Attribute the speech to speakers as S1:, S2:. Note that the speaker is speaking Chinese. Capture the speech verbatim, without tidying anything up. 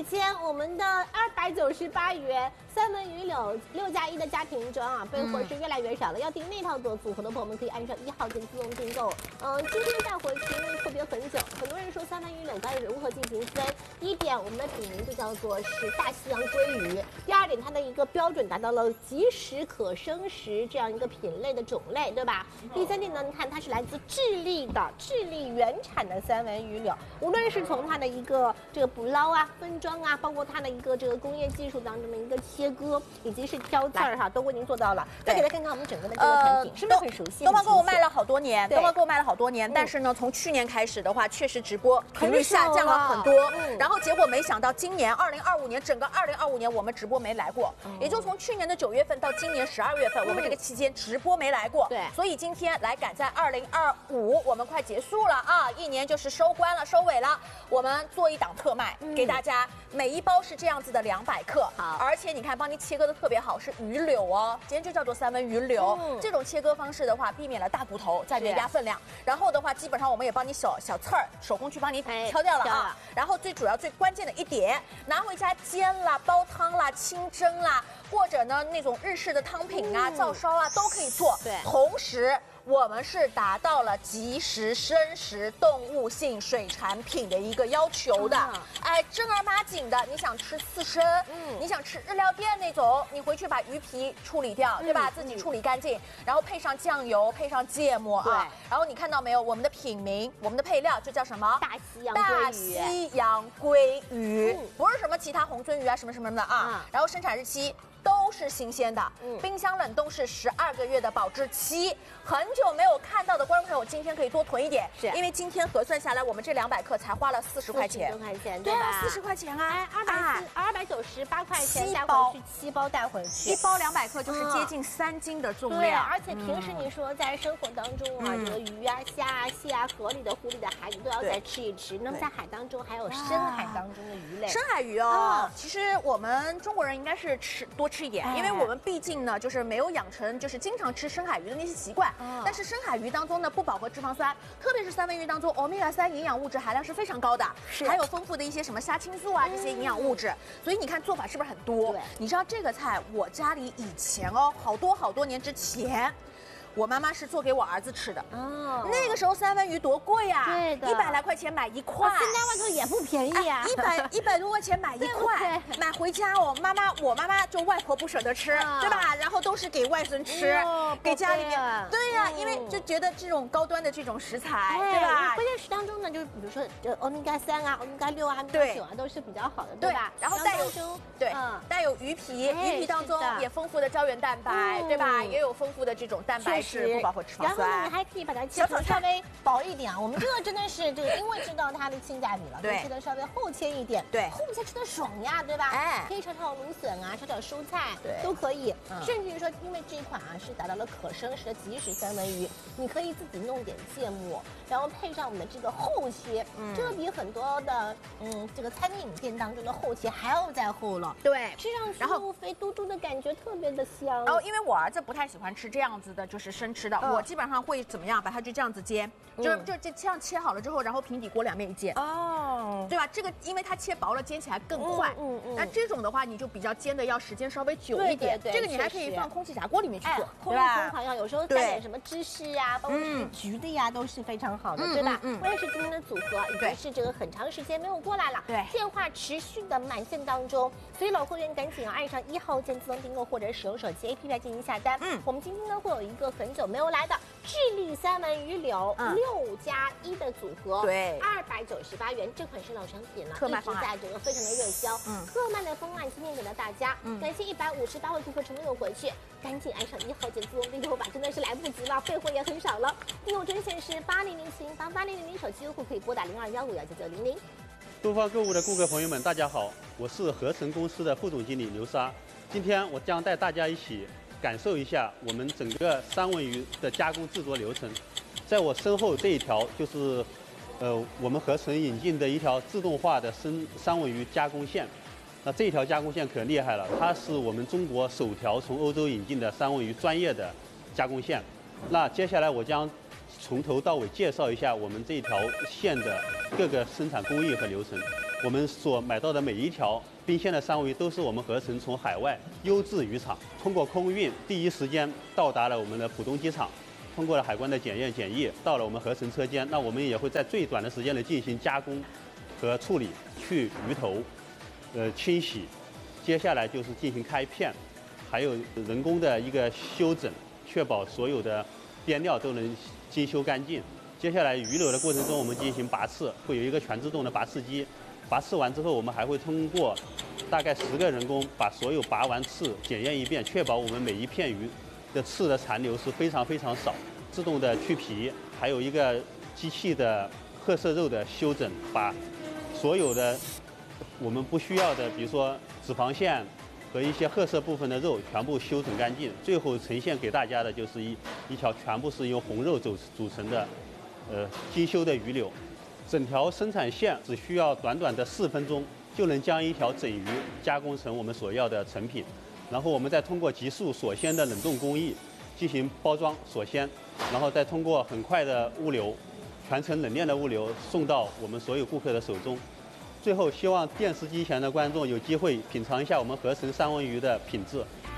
S1: 前我们的二百九十八元三文鱼柳六加一的家庭装啊，备货是越来越少了。嗯、要订那套组组合的朋友们可以按照一号键自动订购。嗯、呃，今天带回去因为特别很久，很多人说三文鱼柳该如何进行分？第一点，我们的品名就叫做是大西洋鲑鱼；第二点，它的一个标准达到了即食可生食这样一个品类的种类，对吧？第三点呢，你看它是来自智利的智利原产的三文鱼柳，无论是从它的一个这个捕捞啊、分装啊，包括它的一个这个工业技术当中的一个切割，以及是挑刺儿哈，都为您做到了。再给大家看看我们整个的这个产品，呃、是不是很熟悉？
S2: 东方购物卖了好多年，东方购物卖了好多年，但是呢，从去年开始的话，确实直播频率下降了很多。嗯、然后结果没想到今年二零二五年，整个二零二五年我们直播没来过，嗯、也就从去年的九月份到今年十二月份，嗯、我们这个期间直播没来过。对，所以今天来赶在二零二五，我们快结束了啊，一年就是收官了、收尾了，我们做一档特卖，嗯、给大家，每一包是这样子的两百克，好，而且你看帮你切割的特别好，是鱼柳哦，今天就叫做三文鱼柳。嗯、这种切割方式的话，避免了大骨头在里面压分量，然后的话，基本上我们也帮你小小刺儿手工去帮你挑掉了啊。然后最主要最关键的一点，拿回家煎啦、煲汤啦、清蒸啦，或者呢那种日式的汤品啊、照烧啊都可以做。对，同时我们是达到了即食生食动物性水产品的一个要求的。啊、哎，正儿八经的，你想吃刺身，嗯，你想吃日料店那种，你回去把鱼皮处理掉，嗯、对吧？自己处理干净，然后配上酱油，配上芥末啊。对。然后你看到没有？我们的品名，我们的配料就叫什么？
S1: 大西洋
S2: 大西洋鲑鱼，嗯、不是什么其他红鳟鱼啊，什么什么的啊。嗯、然后生产日期都是新鲜的，嗯、冰箱冷冻是十二个月的保质期。很久没有看到的观众朋友，今天可以多囤一点，是因为今天核算下来，我们这两百克才花了四十块钱，
S1: 四十块钱，
S2: 对啊，四十块钱啊，
S1: 哎，二百二百九十八块钱带回去，七包带回去，
S2: 一包两百克就是接近三斤的重量。
S1: 对，而且平时你说在生活当中啊，这个鱼啊、虾啊、蟹啊，河里的、湖里的海里都要再吃一吃。那么在海当中还有深海当中的鱼类，
S2: 深海鱼哦，其实我们中国人应该是吃多吃一点，因为我们毕竟呢就是没有养成就是经常吃深海鱼的那些习惯。但是深海鱼当中呢不饱和脂肪酸，特别是三文鱼当中欧米伽三营养物质含量是非常高的，还有丰富的一些什么虾青素啊这些营养物质，所以你看做法是不是很多？你知道这个菜我家里以前哦，好多好多年之前。我妈妈是做给我儿子吃的哦，那个时候三文鱼多贵呀、啊，对的，一百来块钱买一块，
S1: 现在外头也不便宜啊，
S2: 一百一百多块钱买一块，买回家哦，妈妈我妈妈就外婆不舍得吃，啊、对吧？然后都是给外孙吃，哦、给家里面，对呀、啊，嗯、因为就觉得这种高端的这种食材，对吧？
S1: 关键是当中呢，就是比如说呃欧米伽三啊、欧米伽六啊、欧米伽九啊都是比较好的，对吧？
S2: 然后带有对，嗯、带有鱼皮，鱼皮当中也丰富的胶原蛋白，对吧？也有丰富的这种蛋白。是不饱和脂肪酸，
S1: 然后呢，你还可以把它切成稍微薄一点啊。我们这个真的是这个，因为知道它的性价比了，对，切的稍微厚切一点，对，厚切吃的爽呀，对吧？哎，可以炒炒芦笋啊，炒炒蔬菜，对，都可以。嗯、甚至于说，因为这一款啊是达到了可生食的即食三文鱼，你可以自己弄点芥末，然后配上我们的这个厚切，嗯、这个比很多的嗯这个餐饮店当中的厚切还要再厚了。对，吃上去后肥嘟嘟的感觉特别的香。
S2: 然后，因为我儿子不太喜欢吃这样子的，就是。生吃的，我基本上会怎么样？把它就这样子煎，就就就这样切好了之后，然后平底锅两面一煎，哦，对吧？这个因为它切薄了，煎起来更快。嗯嗯。那这种的话，你就比较煎的要时间稍微久一点。对对。这个你还可以放空气炸锅里面去做，
S1: 对吧？空烤有时候带点什么芝士呀，包括是橘的呀，都是非常好的，对吧？嗯。关键是今天的组合已经是这个很长时间没有过来了，对，电话持续的满线当中，所以老会员赶紧啊按上一号键自动订购或者使用手机 A P P 来进行下单。嗯。我们今天呢会有一个很久没有来的智利三文鱼柳六加一的组合，对，二百九十八元，这款是老产品了，特卖方案，一直在这个非常的热销。嗯，特卖的方案今天给到大家，嗯，感谢一百五十八位顾客成功有回去，赶紧按上一号键自动订购吧，真的是来不及了，备货也很少了。订购专线是八零零七零八八零零零，手机用户可以拨打零二幺五幺九九零零。
S3: 东方购物的顾客朋友们，大家好，我是合成公司的副总经理刘莎，今天我将带大家一起感受一下我们整个三文鱼的加工制作流程。在我身后这一条就是，呃，我们合成引进的一条自动化的生三文鱼加工线。那这一条加工线可厉害了，它是我们中国首条从欧洲引进的三文鱼专业的加工线。那接下来我将从头到尾介绍一下我们这条线的各个生产工艺和流程。 我们所买到的每一条冰鲜的三文鱼都是我们合成从海外优质渔场通过空运第一时间到达了我们的浦东机场，通过了海关的检验检疫，到了我们合成车间。那我们也会在最短的时间内进行加工和处理，去鱼头，呃清洗，接下来就是进行开片，还有人工的一个修整，确保所有的边料都能精修干净。接下来鱼柳的过程中，我们进行拔刺，会有一个全自动的拔刺机。拔刺完之后，我们还会通过大概十个人工把所有拔完刺检验一遍，确保我们每一片鱼的刺的残留是非常非常少。自动的去皮，还有一个机器的褐色肉的修整，把所有的我们不需要的，比如说脂肪线和一些褐色部分的肉全部修整干净，最后呈现给大家的就是一一条全部是由红肉组组成的，呃精修的鱼柳。整条生产线只需要短短的四分钟就能将一条整鱼加工成我们所要的成品，然后我们再通过急速锁鲜的冷冻工艺进行包装锁鲜，然后再通过很快的物流，全程冷链的物流送到我们所有顾客的手中。最后，希望电视机前的观众有机会品尝一下我们合成三文鱼的品质。